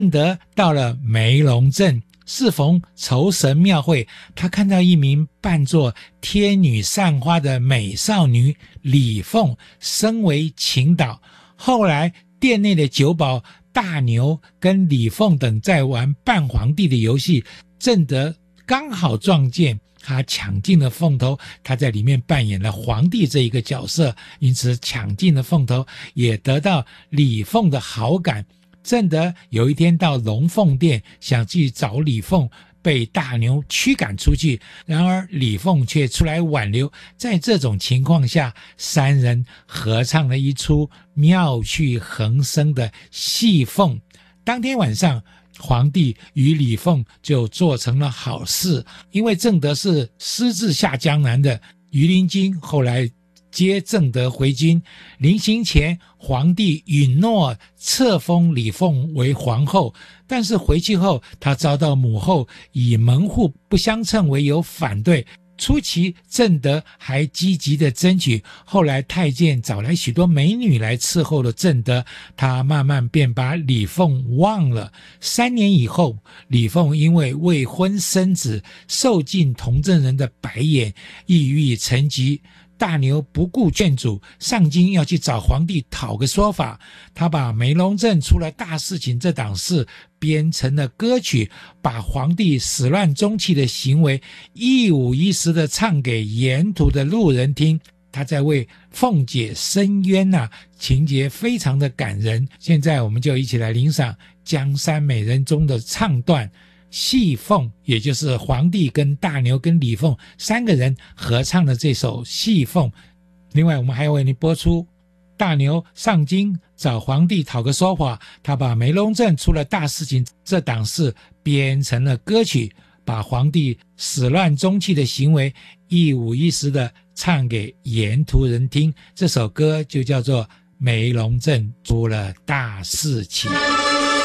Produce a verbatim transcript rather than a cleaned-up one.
德到了梅龙镇，适逢酬神庙会，他看到一名扮作天女散花的美少女李凤身为倾倒。后来店内的酒保大牛跟李凤等在玩扮皇帝的游戏，正德刚好撞见他抢进了凤头，他在里面扮演了皇帝这一个角色，因此抢进了凤头，也得到李凤的好感。正德有一天到龙凤店想去找李凤，被大牛驱赶出去，然而李凤却出来挽留。在这种情况下，三人合唱了一出妙趣横生的戏凤。当天晚上，皇帝与李凤就做成了好事，因为正德是私自下江南的，于林金后来接正德回京，临行前皇帝允诺册封李凤为皇后，但是回去后他遭到母后以门户不相称为由反对。初期正德还积极的争取，后来太监找来许多美女来伺候了正德，他慢慢便把李凤忘了。三年以后，李凤因为未婚生子，受尽同镇人的白眼，抑郁成疾。大牛不顾劝阻，上京要去找皇帝讨个说法。他把梅龙镇出了大事情这档事编成了歌曲，把皇帝始乱终弃的行为一五一十地唱给沿途的路人听。他在为凤姐申冤啊，情节非常的感人。现在我们就一起来领赏《江山美人》中的唱段戏凤，也就是皇帝跟大牛跟李凤三个人合唱的这首戏凤。另外我们还要为你播出大牛上京找皇帝讨个说法，他把梅龙镇出了大事情这档事编成了歌曲，把皇帝始乱终弃的行为一五一十的唱给沿途人听。这首歌就叫做梅龙镇出了大事情。